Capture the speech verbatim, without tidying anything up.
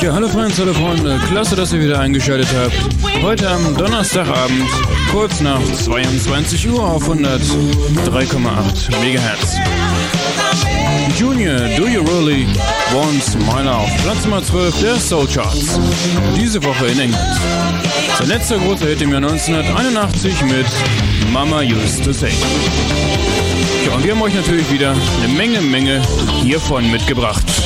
Ja, hallo Freunde, hallo Freunde, klasse, dass ihr wieder eingeschaltet habt. Heute am Donnerstagabend, kurz nach zweiundzwanzig Uhr auf hundertdrei Komma acht Megahertz. Junior, Do You Really Want My Love, Platz Nummer zwölf der Soul Charts. Diese Woche in England. Sein letzter großer Hit im Jahr neunzehnhunderteinundachtzig mit Mama Used to Say. Ja, und wir haben euch natürlich wieder eine Menge, Menge hiervon mitgebracht.